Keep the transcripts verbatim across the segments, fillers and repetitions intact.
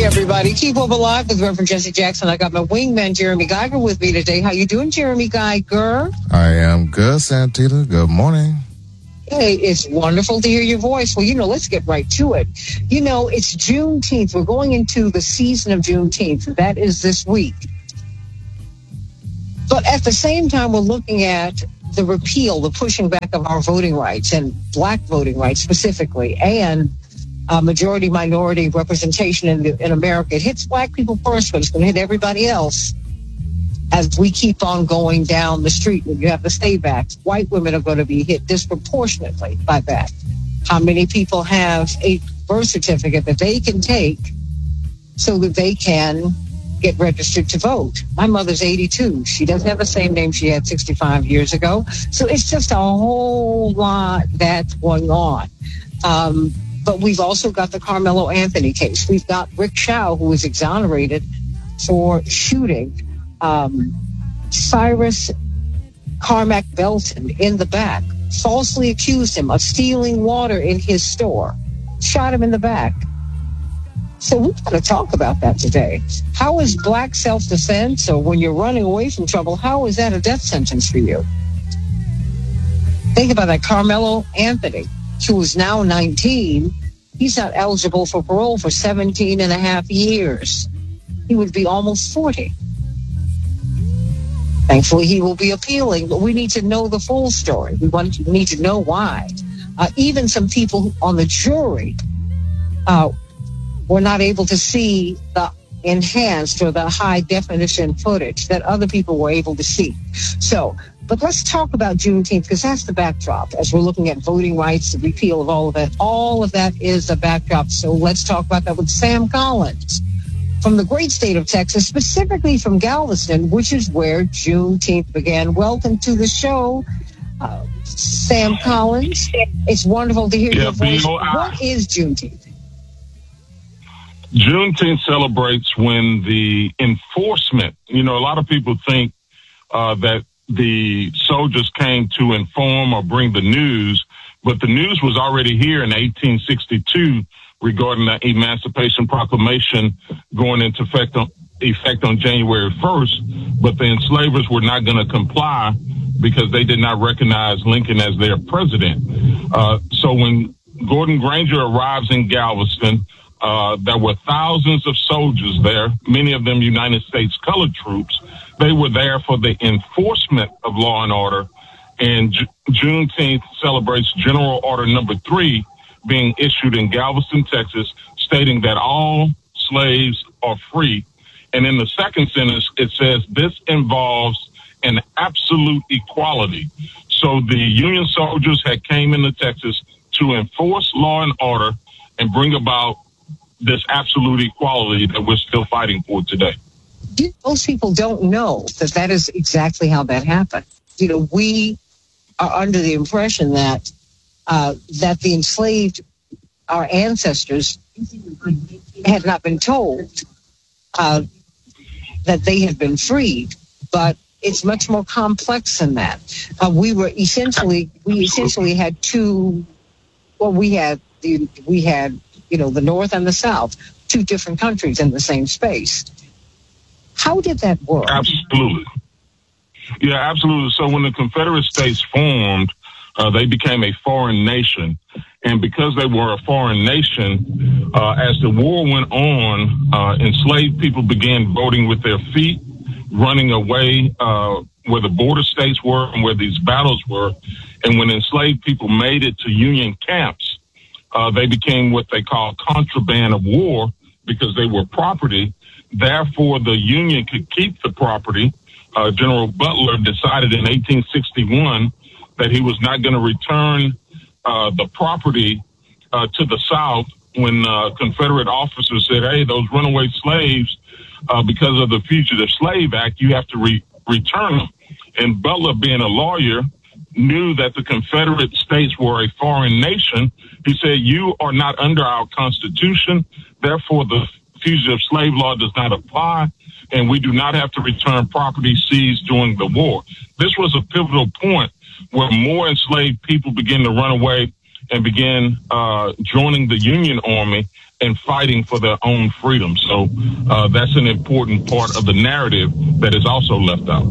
Hey, everybody. Keep Hope Alive with Reverend Jesse Jackson. I got my wingman, Jeremy Geiger, with me today. How you doing, Jeremy Geiger? I am good, Santita. Good morning. Hey, it's wonderful to hear your voice. Well, you know, let's get right to it. You know, it's Juneteenth. We're going into the season of Juneteenth. That is this week. But at the same time, we're looking at the repeal, the pushing back of our voting rights and black voting rights specifically, and uh, majority minority representation in, the, in America. It hits black people first, but it's going to hit everybody else as we keep on going down the street. When you have the Stay Acts, white women are going to be hit disproportionately by that. How many people have a birth certificate that they can take so that they can get registered to vote? My mother's eighty-two. She doesn't have the same name she had sixty-five years ago. So it's just a whole lot that's going on. Um, but we've also got the Carmelo Anthony case. We've got Rick Chou, who was exonerated for shooting um, Cyrus Carmack Belton in the back, falsely accused him of stealing water in his store, shot him in the back. So we've got to talk about that today. How is black self-defense, or when you're running away from trouble, how is that a death sentence for you? Think about that. Carmelo Anthony, who is now nineteen, he's not eligible for parole for seventeen and a half years. He would be almost forty. Thankfully, he will be appealing, but we need to know the full story. We want to, need to know why. Uh, even some people on the jury uh, were not able to see the enhanced or the high definition footage that other people were able to see. So, but let's talk about Juneteenth, because that's the backdrop as we're looking at voting rights, the repeal of all of that. All of that is the backdrop. So let's talk about that with Sam Collins from the great state of Texas, specifically from Galveston, which is where Juneteenth began. Welcome to the show, uh, Sam Collins. It's wonderful to hear yeah, your voice. You know, I- what is Juneteenth? Juneteenth celebrates when the enforcement, you know, a lot of people think uh, that the soldiers came to inform or bring the news, but the news was already here in eighteen sixty-two regarding the Emancipation Proclamation going into effect on, effect on January first, but the enslavers were not going to comply because they did not recognize Lincoln as their president. Uh, so when Gordon Granger arrives in Galveston, Uh, there were thousands of soldiers there, many of them United States colored troops. They were there for the enforcement of law and order. And J- Juneteenth celebrates General Order Number Three being issued in Galveston, Texas, stating that all slaves are free. And in the second sentence, it says this involves an absolute equality. So the Union soldiers had came into Texas to enforce law and order and bring about this absolute equality that we're still fighting for today. Most people don't know that that is exactly how that happened. You know, we are under the impression that uh, that the enslaved, our ancestors, had not been told uh, that they had been freed, but it's much more complex than that. Uh, we were essentially, we essentially had two. Well, we had the we had. you know, the North and the South, two different countries in the same space. How did that work? Absolutely. Yeah, absolutely. So when the Confederate States formed, uh, they became a foreign nation. And because they were a foreign nation, uh, as the war went on, uh, enslaved people began voting with their feet, running away uh, where the border states were and where these battles were. And when enslaved people made it to Union camps, Uh, they became what they call contraband of war because they were property. Therefore, the Union could keep the property. Uh, General Butler decided in eighteen sixty-one that he was not going to return uh, the property uh, to the South when uh, Confederate officers said, hey, those runaway slaves, uh, because of the Fugitive Slave Act, you have to re- return them. And Butler, being a lawyer, knew that the Confederate States were a foreign nation. He said, you are not under our Constitution. Therefore, the fugitive slave law does not apply, and we do not have to return property seized during the war. This was a pivotal point where more enslaved people began to run away and began uh, joining the Union Army. and fighting for their own freedom. So uh, that's an important part of the narrative that is also left out.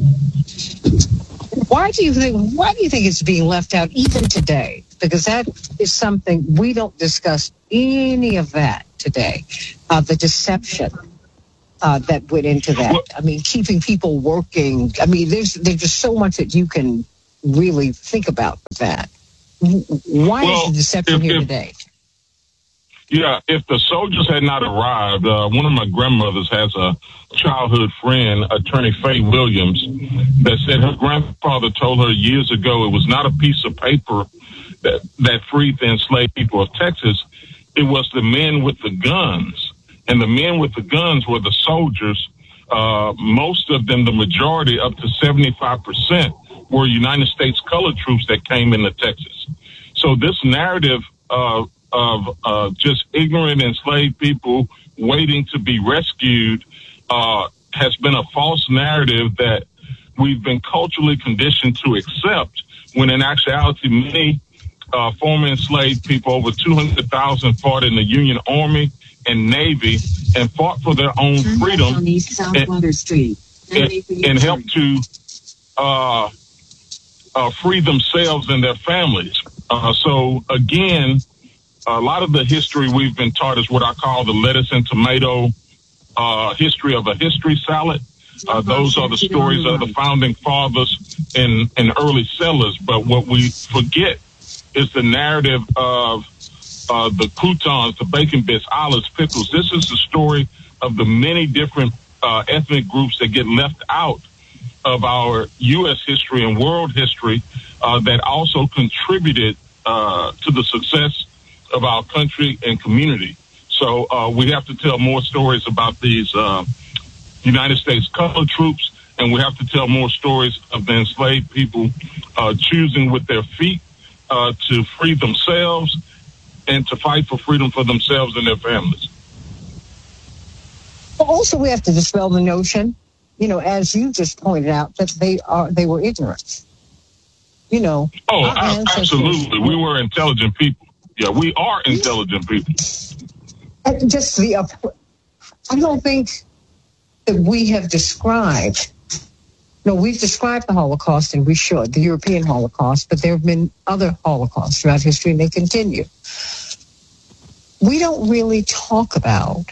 Why do you think? Why do you think it's being left out even today? Because that is something we don't discuss any of that today. Uh, the deception uh, that went into that. Well, I mean, keeping people working. I mean, there's there's just so much that you can really think about with that. Why well, is the deception if, here if, today? Yeah, if the soldiers had not arrived, uh, one of my grandmothers has a childhood friend, Attorney Faye Williams, that said her grandfather told her years ago it was not a piece of paper that, that freed the enslaved people of Texas. It was the men with the guns. And the men with the guns were the soldiers. Uh, most of them, the majority, up to seventy-five percent, were United States colored troops that came into Texas. So this narrative uh, of uh, just ignorant enslaved people waiting to be rescued uh, has been a false narrative that we've been culturally conditioned to accept, when in actuality many uh, former enslaved people, over two hundred thousand, fought in the Union Army and Navy and fought for their own freedom and, and, and helped to uh, uh, free themselves and their families. Uh, so again, a lot of the history we've been taught is what I call the lettuce and tomato uh, history of a history salad. Uh, those are the stories of the founding fathers and, and early settlers. But what we forget is the narrative of uh, the croutons, the bacon bits, olives, pickles. This is the story of the many different uh, ethnic groups that get left out of our U S history and world history uh, that also contributed uh, to the success of our country and community. So uh, we have to tell more stories about these uh, United States colored troops, and we have to tell more stories of the enslaved people uh, choosing with their feet uh, to free themselves and to fight for freedom for themselves and their families. Well, also, we have to dispel the notion, you know, as you just pointed out, that they are they were ignorant. You know. Oh, absolutely. We were intelligent people. Yeah, we are intelligent people. And just the, uh, I don't think that we have described, no, we've described the Holocaust, and we should, the European Holocaust, but there have been other Holocausts throughout history, and they continue. We don't really talk about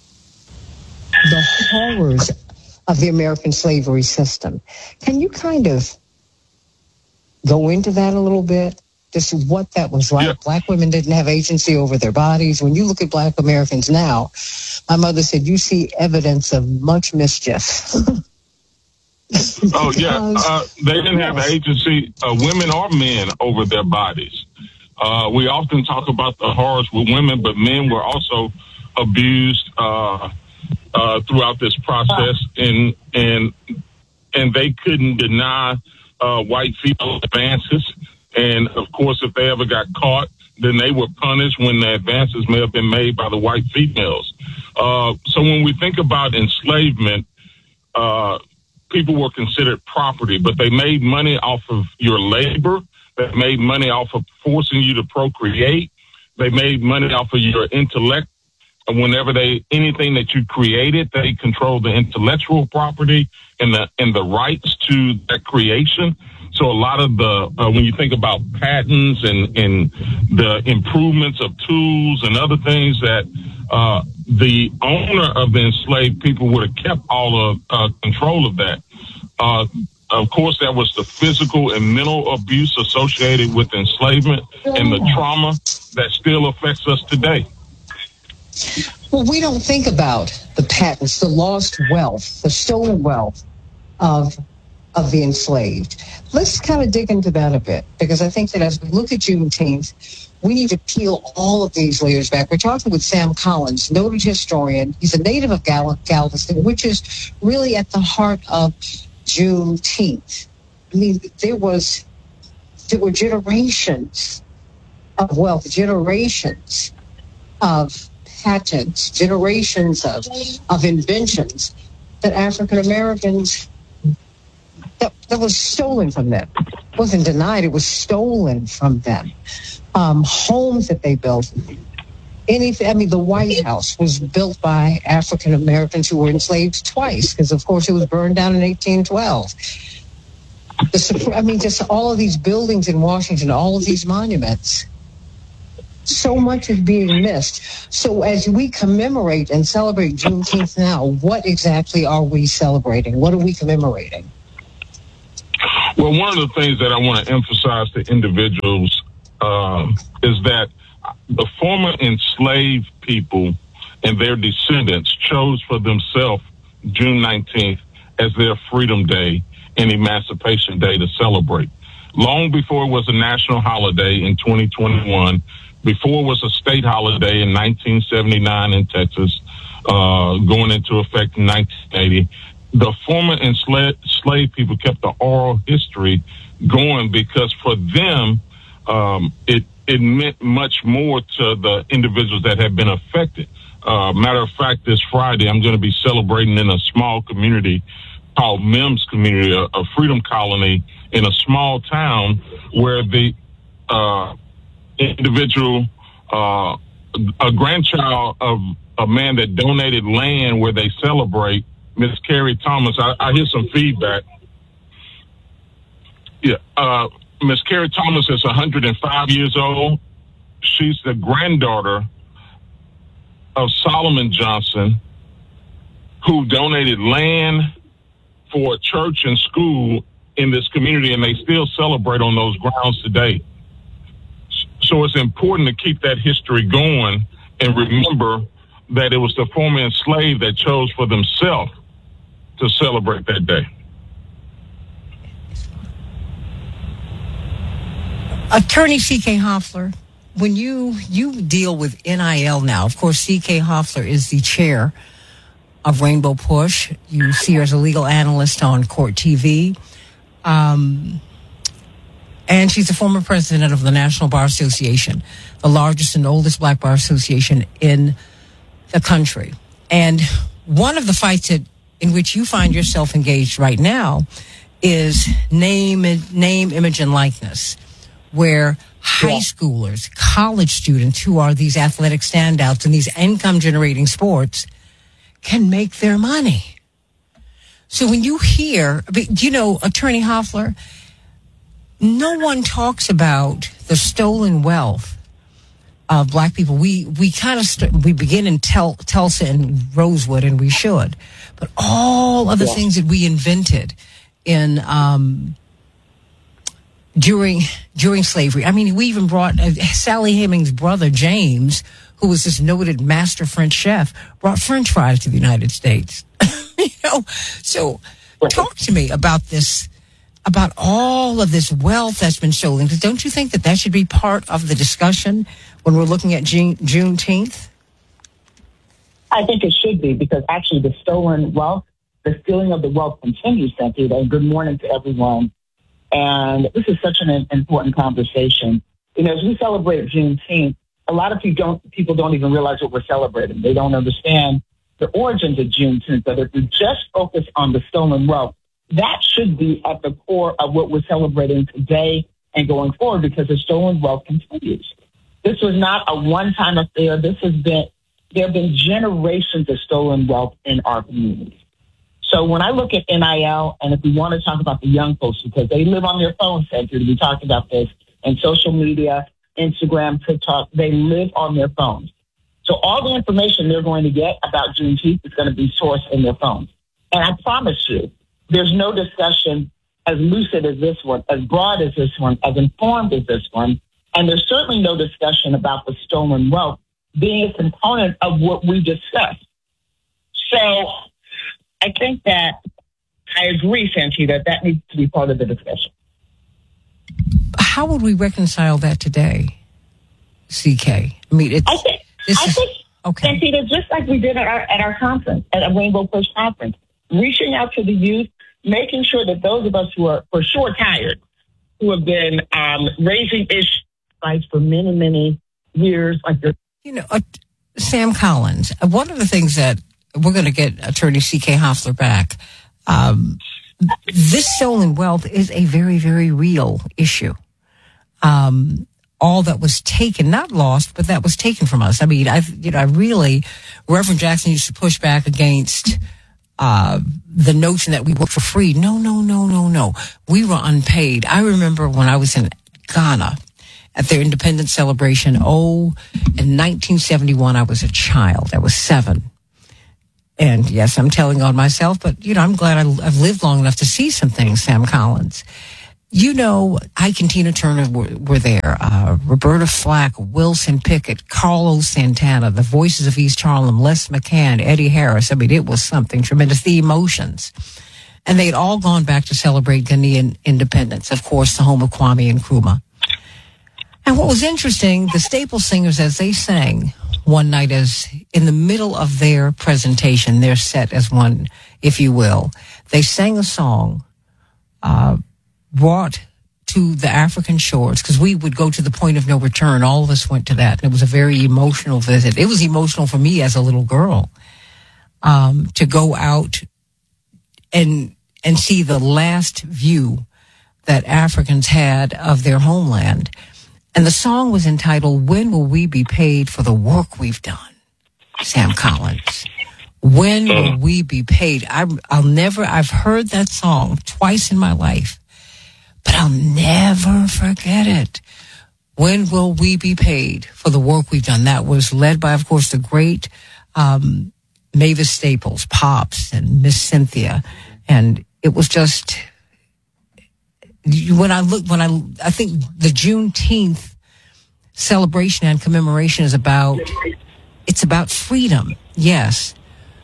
the horrors of the American slavery system. Can you kind of go into that a little bit? Just what that was like. Yeah. Black women didn't have agency over their bodies. When you look at Black Americans now, my mother said, you see evidence of much mischief. Oh, yeah. Uh, they didn't have agency, uh, women or men, over their bodies. Uh, we often talk about the horrors with women, but men were also abused uh, uh, throughout this process, and and and they couldn't deny uh, white female advances. And, of course, if they ever got caught, then they were punished when the advances may have been made by the white females. Uh, so when we think about enslavement, uh, people were considered property, but they made money off of your labor. They made money off of forcing you to procreate. They made money off of your intellect. And whenever they, anything that you created, they controlled the intellectual property and the, and the rights to that creation. So a lot of the, uh, when you think about patents and, and the improvements of tools and other things, that uh, the owner of the enslaved people would have kept all of uh, control of that. Uh, of course, there was the physical and mental abuse associated with enslavement and the trauma that still affects us today. Well, we don't think about the patents, the lost wealth, the stolen wealth of of the enslaved. Let's kind of dig into that a bit, because I think that as we look at Juneteenth, we need to peel all of these layers back. We're talking with Sam Collins, noted historian. He's a native of Gal- Galveston, which is really at the heart of Juneteenth. I mean, there was, there were generations of wealth, generations of patents, generations of, of inventions that African Americans, that, that was stolen from them. It wasn't denied, it was stolen from them. Um, homes that they built, anything. I mean, the White House was built by African Americans who were enslaved twice, because of course it was burned down in eighteen twelve. The, I mean, just all of these buildings in Washington, all of these monuments. So much is being missed. So as we commemorate and celebrate Juneteenth now, what exactly are we celebrating? What are we commemorating? Well, one of the things that I want to emphasize to individuals uh, is that the former enslaved people and their descendants chose for themselves June nineteenth as their Freedom Day and Emancipation Day to celebrate. Long before it was a national holiday in twenty twenty-one, before it was a state holiday in nineteen seventy-nine in Texas, uh, going into effect in nineteen eighty, the former enslaved slave people kept the oral history going because for them, um, it, it meant much more to the individuals that had been affected. Uh, matter of fact, this Friday, I'm going to be celebrating in a small community called Mims Community, a, a freedom colony in a small town where the uh, individual, uh, a grandchild of a man that donated land where they celebrate, Miss Carrie Thomas. I, I hear some feedback. Yeah, uh, Miss Carrie Thomas is one hundred five years old. She's the granddaughter of Solomon Johnson, who donated land for a church and school in this community, and they still celebrate on those grounds today. So it's important to keep that history going and remember that it was the former enslaved that chose for themselves to celebrate that day. Attorney C K. Hoffler, when you you deal with N I L now, of course, C K. Hoffler is the chair of Rainbow Push. You see her as a legal analyst on Court T V. Um, and she's the former president of the National Bar Association, the largest and oldest black bar association in the country. And one of the fights that, in which you find yourself engaged right now is name, name, image, and likeness, where high yeah. schoolers, college students who are these athletic standouts in these income-generating sports can make their money. So when you hear, you know, Attorney Hoffler, no one talks about the stolen wealth of black people. We we kind of st- we begin in Tel- Tulsa and Rosewood, and we should, but all of the yeah. things that we invented in um, during during slavery. I mean, we even brought uh, Sally Hemings' brother James, who was this noted master French chef, brought French fries to the United States. you know, so talk to me about this, about all of this wealth that's been stolen. Because don't you think that that should be part of the discussion when we're looking at June, Juneteenth? I think it should be, because actually the stolen wealth, the stealing of the wealth continues, Cynthia. And good morning to everyone. And this is such an important conversation. You know, as we celebrate Juneteenth, a lot of people don't, people don't even realize what we're celebrating. They don't understand the origins of Juneteenth. But if we just focus on the stolen wealth, that should be at the core of what we're celebrating today and going forward, because the stolen wealth continues. This was not a one-time affair. This has been, there have been generations of stolen wealth in our communities. So when I look at N I L, and if we want to talk about the young folks, because they live on their phones, Cynthia, we talked about this, and social media, Instagram, TikTok, they live on their phones. So all the information they're going to get about Juneteenth is going to be sourced in their phones. And I promise you, there's no discussion as lucid as this one, as broad as this one, as informed as this one. And there's certainly no discussion about the stolen wealth being a component of what we discussed. So I think that I agree, Santi, that that needs to be part of the discussion. How would we reconcile that today, C K? I mean, it's, I think, this I is, think okay. Santi, just like we did at our, at our conference, at a Rainbow Push conference, reaching out to the youth, making sure that those of us who are for sure tired, who have been um, raising issues for many, many years, like this. You know, uh, Sam Collins, uh, one of the things that we're going to get Attorney C K. Hoffler back, um, this stolen wealth is a very, very real issue. Um, all that was taken, not lost, but that was taken from us. I mean, I, you know, I really, Reverend Jackson used to push back against uh the notion that we work for free. No, no, no, no, no. We were unpaid. I remember when I was in Ghana at their independence celebration. Oh, in nineteen seventy-one, I was a child. I was seven. And yes, I'm telling on myself, but, you know, I'm glad I, I've lived long enough to see some things, Sam Collins. You know, Ike and Tina Turner were, were there. Uh, Roberta Flack, Wilson Pickett, Carlos Santana, the Voices of East Harlem, Les McCann, Eddie Harris. I mean, it was something tremendous. The Emotions. And they'd all gone back to celebrate Ghanaian independence, of course, the home of Kwame Nkrumah. And what was interesting, the Staple Singers, as they sang one night, as in the middle of their presentation, their set as one, if you will, they sang a song, uh, brought to the African shores, because we would go to the point of no return. All of us went to that, and it was a very emotional visit. It was emotional for me as a little girl, um, to go out and and see the last view that Africans had of their homeland. And the song was entitled, "When Will We Be Paid for the Work We've Done?" Sam Collins. When will we be paid? I, I'll never, I've heard that song twice in my life, but I'll never forget it. When will we be paid for the work we've done? That was led by, of course, the great um, Mavis Staples, Pops, and Miss Cynthia. And it was just, when I look, when I, I think the Juneteenth celebration and commemoration is about, it's about freedom, yes.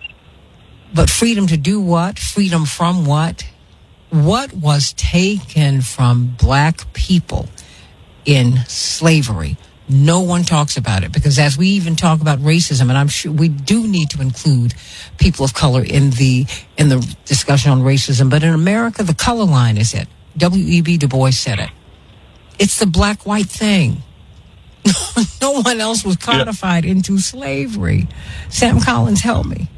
But freedom to do what? Freedom from what? What was taken from black people in slavery? No one talks about it, because as we even talk about racism, and I'm sure we do need to include people of color in the in the discussion on racism, but in America, the color line is it. W E B Du Bois said it. It's the black-white thing. No one else was codified yeah. into slavery. Sam Collins, help me.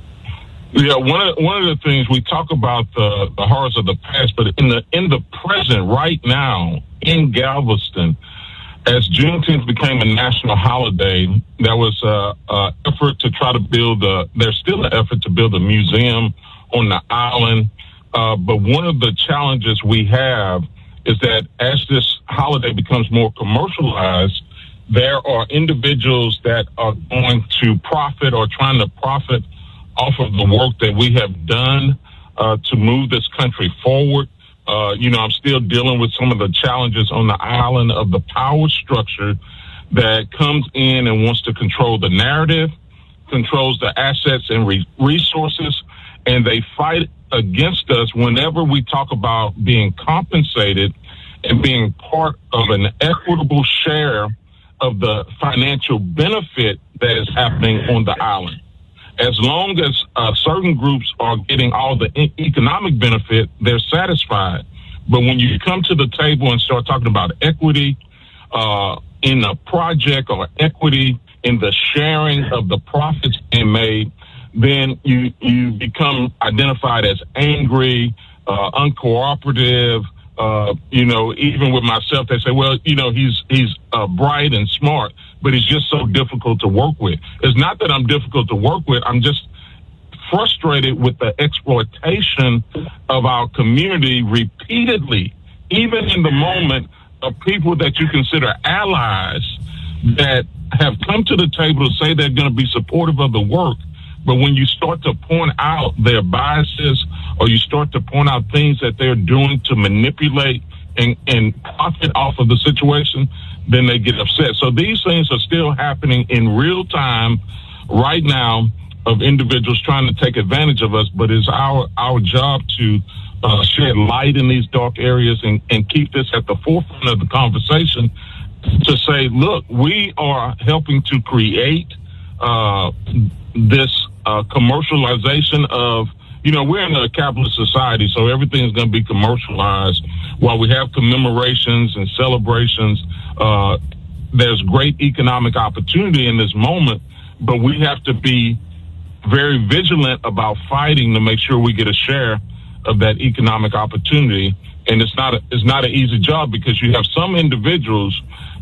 Yeah, one of one of the things we talk about the, the horrors of the past, but in the in the present, right now in Galveston, as Juneteenth became a national holiday, there was a, a effort to try to build a. There's still an effort to build a museum on the island, uh, but one of the challenges we have is that as this holiday becomes more commercialized, there are individuals that are going to profit or trying to profit off of the work that we have done uh, to move this country forward. Uh, you know, I'm still dealing with some of the challenges on the island of the power structure that comes in and wants to control the narrative, controls the assets and re- resources, and they fight against us whenever we talk about being compensated and being part of an equitable share of the financial benefit that is happening on the island. As long as uh, certain groups are getting all the e- economic benefit, they're satisfied. But when you come to the table and start talking about equity uh, in a project or equity in the sharing of the profits being made, then you you become identified as angry, uh, uncooperative. Uh, you know, even with myself, they say, well, you know, he's he's uh, bright and smart, but he's just so difficult to work with. It's not that I'm difficult to work with. I'm just frustrated with the exploitation of our community repeatedly, even in the moment of people that you consider allies that have come to the table to say they're going to be supportive of the work. But when you start to point out their biases, or you start to point out things that they're doing to manipulate and, and profit off of the situation, then they get upset. So these things are still happening in real time right now of individuals trying to take advantage of us. But it's our, our job to uh, shed light in these dark areas and, and keep this at the forefront of the conversation to say, look, we are helping to create uh, this Uh, commercialization of, you know, we're in a capitalist society, so everything's going to be commercialized. While we have commemorations and celebrations, uh, there's great economic opportunity in this moment, but we have to be very vigilant about fighting to make sure we get a share of that economic opportunity. And it's not a, it's not an easy job, because you have some individuals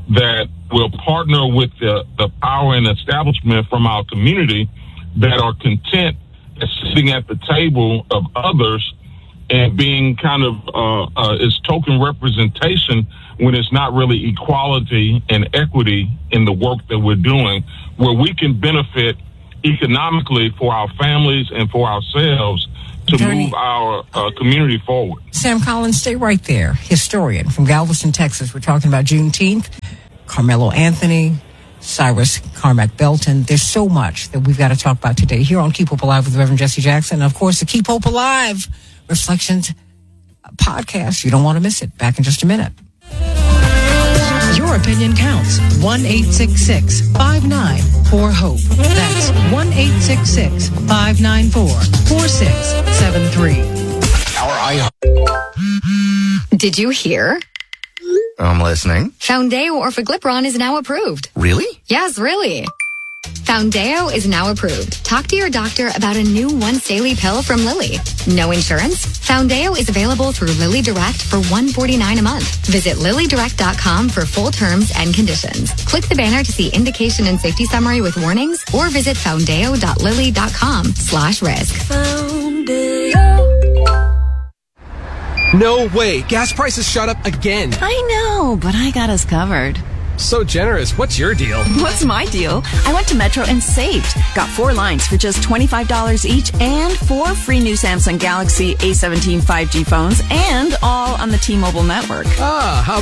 that will partner with the, the power and establishment from our community that are content at sitting at the table of others and being kind of uh, uh, is token representation when it's not really equality and equity in the work that we're doing, where we can benefit economically for our families and for ourselves to Attorney, move our uh, community forward. Sam Collins, stay right there. Historian from Galveston, Texas. We're talking about Juneteenth, Carmelo Anthony, Cyrus Carmack Belton. There's so much that we've got to talk about today here on Keep Hope Alive with Reverend Jesse Jackson. And of course, the Keep Hope Alive Reflections podcast. You don't want to miss it. Back in just a minute. Your opinion counts. one eight six six, five nine four, HOPE. That's one eight six six, five nine four, four six seven three. Did you hear? I'm listening. Foundeo Orforglipron is now approved. Really? Yes, really. Foundeo is now approved. Talk to your doctor about a new once daily pill from Lilly. No insurance? Foundeo is available through Lilly Direct for one hundred forty-nine dollars a month. Visit lilly direct dot com for full terms and conditions. Click the banner to see indication and safety summary with warnings, or visit foundeo dot lilly dot com slash risk. Foundeo. No way. Gas prices shot up again. I know, but I got us covered. So generous. What's your deal? What's my deal? I went to Metro and saved. Got four lines for just twenty-five dollars each and four free new Samsung Galaxy A seventeen five G phones, and all on the T-Mobile network. Ah, how